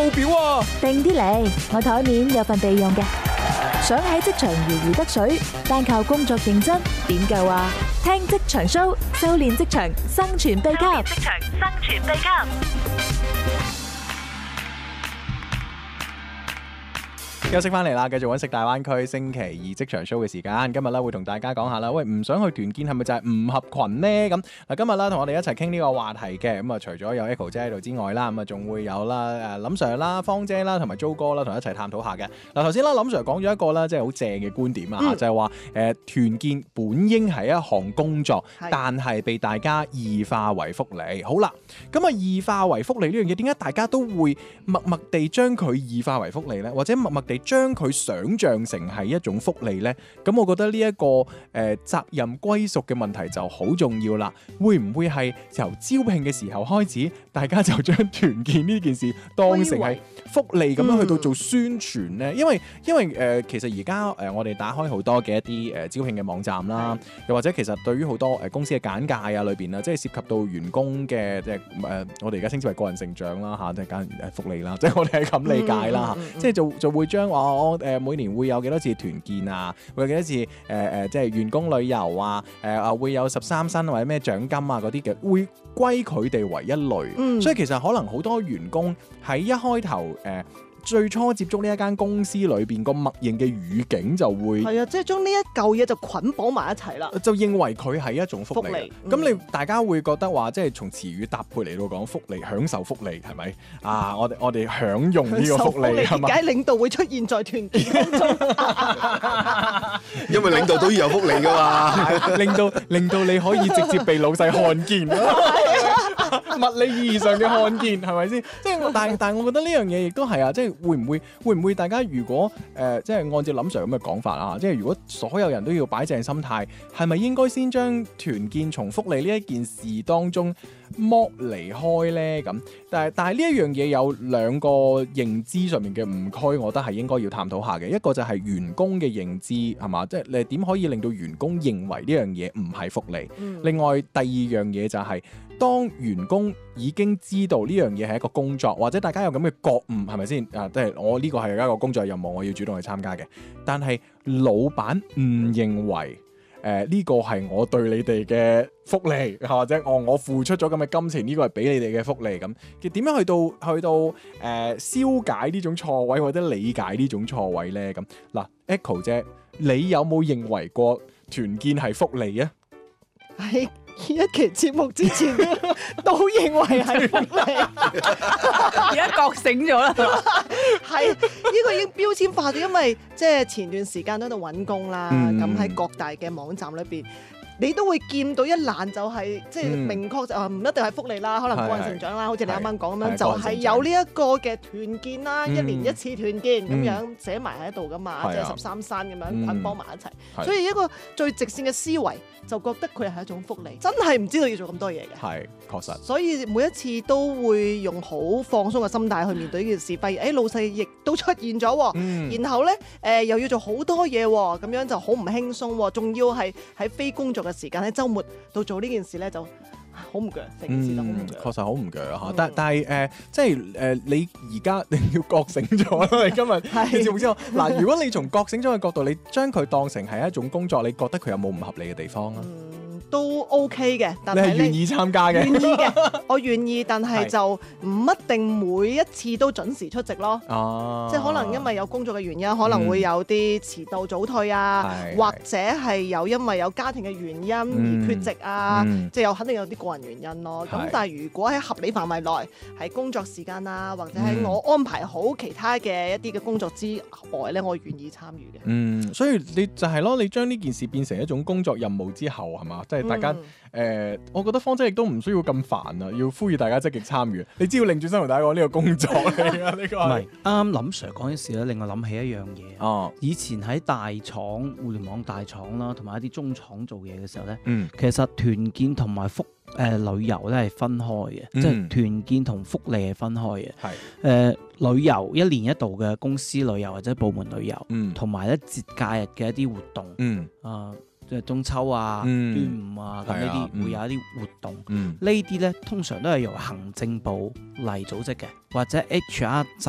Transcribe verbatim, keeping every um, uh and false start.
報表啊！ 定啲嚟，我台面有份備用嘅。想喺職場如魚得水，單靠工作認真點夠啊？聽職場 show， 修煉職場生存秘笈。職場生存秘笈。 休息翻嚟啦，繼續揾食大灣區星期二職場 show 嘅時間。今日咧會同大家講下啦，喂，唔想去團建係咪就係唔合群呢？咁嗱，今日啦同我哋一齊傾呢個話題嘅，咁啊除咗有 Echo 姐喺度之外啦，咁啊仲會有啦誒林 Sir 啦、芳姐啦同埋 Jo 哥啦，同一齊探討下嘅。嗱，頭先啦林 Sir 講咗一個啦，即係好正嘅觀點啊，嗯、就係話誒團建本應係一項工作，是但係被大家異化為福利。好啦，咁啊異化為福利呢樣嘢，點解大家都會默默地將佢異化為福利呢？或者默默地將佢想象成係一種福利呢？咁我覺得呢、這、一個誒、呃、責任歸屬嘅問題就好重要啦。會唔會係由招聘嘅時候開始，大家就將團建呢件事當成係福利咁樣去到做宣傳呢？嗯、因為因為誒、呃、其實而家誒我哋打開好多嘅一啲誒、呃、招聘嘅網站啦，又或者其實對於好多誒公司嘅簡介啊裏邊啊，即係涉及到員工嘅即係誒我哋而家稱之為個人成長啦嚇，即係簡誒福利啦，即係我哋係咁理解啦嚇，嗯嗯嗯、即係就就會將話我誒每年會有幾多次團建啊，會有幾多次誒誒、呃、即係員工旅遊啊，誒、呃、啊會有十三薪或者咩獎金啊嗰啲嘅，會歸佢哋為一類，嗯、所以其實可能好多員工喺一開頭誒。呃最初接觸呢一間公司裏邊個默認嘅語境就會係啊，即係將呢一嚿嘢就捆綁埋一齊啦， 就認為佢係一種福利。咁你、嗯、大家會覺得話，即係從詞語搭配嚟到講福利，享受福利係咪啊？我哋我哋享用呢個福利係嘛？點解領導會出現在團建當中？ 因為領導都要有福利㗎嘛， 令到令到你可以直接被老細看見。物理意義上嘅看見係咪先？即係但係但係，我覺得呢樣嘢亦都係啊！即係會唔會會唔會大家如果誒、呃、即係按照林 Sir 咁嘅講法啊，即係如果所有人都要擺正心態，係咪應該先將團建從福利呢一件事當中剝離開咧？咁但係但係呢一樣嘢有兩個認知上面嘅誤區，我覺得係應該要探討下嘅。一個就係員工嘅認知係嘛，即係你點可以令到員工認為呢樣嘢唔係福利？嗯、另外第二樣嘢就係、是。當員工已經知道呢樣嘢係一個工作，或者大家有咁嘅覺悟，係咪先？啊，即係我呢個係一個工作任務，我要主動去參加嘅。但係老闆唔認為誒呢個係我對你哋嘅福利，或者我我付出咗咁嘅金錢，呢個係俾你哋嘅福利咁。點樣去到去到誒、呃、消解呢種錯位，或者理解呢種錯位呢？咁嗱 Echo 姐，你有冇認為過團建係福利啊？ 係。呢一期節目之前都認為係福利， 而家覺醒咗啦。 係呢、呢個已經標籤化咗，因為即係前段時間都喺度揾工啦，咁喺、嗯、各大嘅網站裏邊。你都會見到一欄就係、是、即係明確就話唔一定係福利啦，可能個人成長啦，好似你啱啱講咁樣，就係有呢一個嘅團建啦，嗯、一年一次團建咁、嗯、樣寫埋喺度噶嘛，即係十三山咁樣捆綁埋一齊，嗯、所以一個最直線嘅思維就覺得佢係一種福利，真係唔知道要做咁多嘢嘅。 係確實， 所以每一次都會用好放鬆嘅心態去面對呢件事，發現誒老細亦都出現咗，嗯、然後咧誒、呃、又要做好多嘢，咁樣就好唔輕鬆，仲要係喺非工作嘅時間喺週末到做呢件事咧就好唔鋸，成件事都好唔鋸。 確實好唔鋸嚇，嗯、但但係誒、呃，即係誒、呃，你而家你要覺醒咗啦！你今日你知唔知啊？嗱，如果你從覺醒咗嘅角度，你將佢當成係一種工作，你覺得佢有冇唔合理嘅地方啊？ 嗯都 OK 嘅，但係你係願意參加嘅， 願意嘅，我願意，但係就唔一定每一次都準時出席咯。哦、啊，即係可能因為有工作嘅原因，嗯、可能會有啲遲到早退啊，是或者係有因為有家庭嘅原因而缺席啊，嗯、即係有肯定有啲個人原因咯。咁是但係如果喺合理範圍內，喺工作時間啊，或者喺我安排好其他嘅一啲嘅工作之外咧，我願意參與嘅。 嗯，所以你就係咯，你將呢件事變成一種工作任務之後，係嘛？即係大家誒、嗯呃，我覺得芳姐亦都唔需要咁煩啊，要呼籲大家積極參與。你只要擰轉身同大家講呢個工作嚟㗎，呢個唔係啱啱林 Sir 講嘅事咧，令我諗起一樣嘢。 哦， 以前喺大廠、互聯網大廠啦，同埋一啲中廠做嘢嘅時候咧， 嗯， 其實團建同埋福誒、呃、旅遊咧係分開嘅，嗯、即係團建同福利係分開嘅。係誒、呃、旅遊一年一度嘅公司旅遊或者部門旅遊，嗯，同埋咧節假日嘅一啲活動，嗯啊。呃即係中秋啊、嗯、端午啊，咁呢啲會有一啲活動。嗯、呢啲咧通常都係由行政部嚟組織嘅，或者 H R 集